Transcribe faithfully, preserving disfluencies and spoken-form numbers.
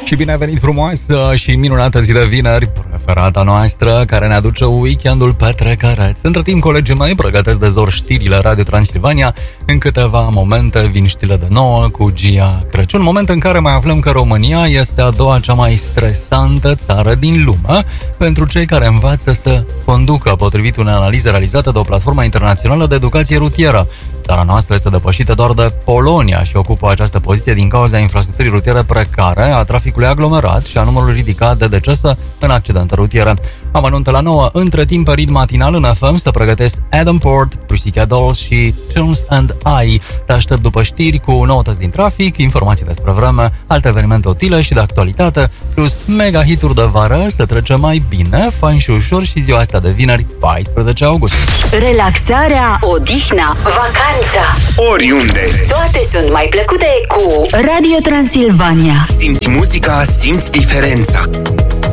Și bine a venit frumoasă și minunată zi de vineri, preferata noastră, care ne aduce weekendul petrecareț. Între timp, colegii mei pregătesc de zor știrile Radio Transilvania. În câteva momente vin știrile de nouă cu Gia Crăciun, moment în care mai aflăm că România este a doua cea mai stresantă țară din lume pentru cei care învață să conducă, potrivit unei analize realizate de o platformă internațională de educație rutieră. Țara noastră este depășită doar de Polonia și ocupă această poziție din cauza infrastructurii rutiere precare, a traficului aglomerat și a numărului ridicat de decese în accidente rutiere. Amănunte la nouă. Între timp, pe ritm matinal în F M se pregătesc Adam Port, Pussycat Dolls și Tunes and I. Te aștept după știri cu noutăți din trafic, informații despre vreme, alte evenimente utile și de actualitate, plus mega hituri de vară. Să trecem mai bine, fain și ușor și ziua asta de vineri, paisprezece august. Relaxarea, odihna, vacanța. Oriunde. Toate sunt mai plăcute cu Radio Transilvania. Simți muzica, simți diferența.